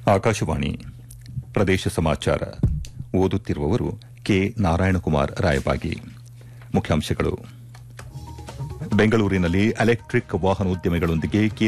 ಆಕಾಶವಾಣಿ ಪ್ರದೇಶ ಸಮಾಚಾರ ಓದುತ್ತಿರುವವರು ಕೆ ನಾರಾಯಣಕುಮಾರ್ ರಾಯಬಾಗಿ. ಮುಖ್ಯಾಂಶಗಳು: ಬೆಂಗಳೂರಿನಲ್ಲಿ ಎಲೆಕ್ಟಿಕ್ ವಾಹನೋದ್ಯಮಿಗಳೊಂದಿಗೆ